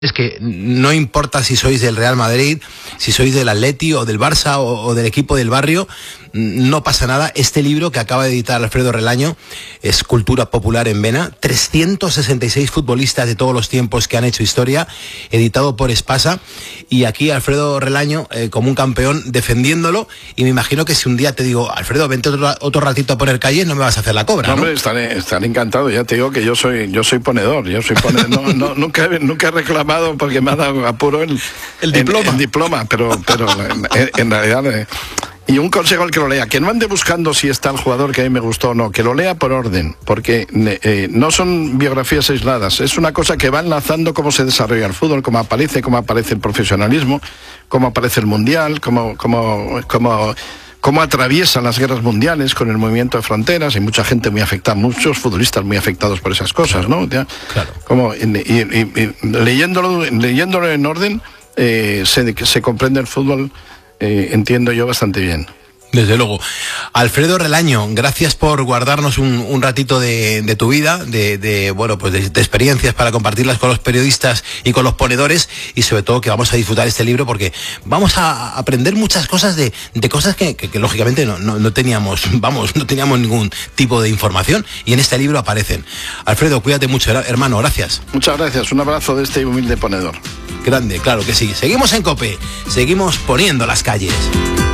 Es que no importa si sois del Real Madrid, si sois del Atleti o del Barça o del equipo del barrio, no pasa nada. Este libro que acaba de editar Alfredo Relaño es Cultura Popular en Vena, 366 futbolistas de todos los tiempos que han hecho historia, editado por Espasa, y aquí Alfredo Relaño como un campeón defendiéndolo, y me imagino que si un día te digo, Alfredo, vente otro ratito a poner calle, no me vas a hacer la cobra, ¿no? Hombre, estaré encantado. Ya te digo que yo soy ponedor, nunca he reclamado porque me ha dado apuro el diploma, pero en realidad... Y un consejo al que lo lea, que no ande buscando si está el jugador que a mí me gustó o no, que lo lea por orden, porque no son biografías aisladas, es una cosa que va enlazando cómo se desarrolla el fútbol, cómo aparece el profesionalismo, cómo aparece el mundial, cómo atraviesan las guerras mundiales con el movimiento de fronteras. Hay mucha gente muy afectada, muchos futbolistas muy afectados por esas cosas, ¿no? Claro. Leyéndolo en orden, se comprende el fútbol, entiendo yo, bastante bien. Desde luego. Alfredo Relaño, gracias por guardarnos un ratito de tu vida, de experiencias para compartirlas con los periodistas y con los ponedores, y sobre todo que vamos a disfrutar este libro porque vamos a aprender muchas cosas de cosas que lógicamente no teníamos ningún tipo de información, y en este libro aparecen. Alfredo, cuídate mucho, hermano, gracias. Muchas gracias, un abrazo de este humilde ponedor. Grande, claro que sí. Seguimos en COPE, seguimos poniendo las calles.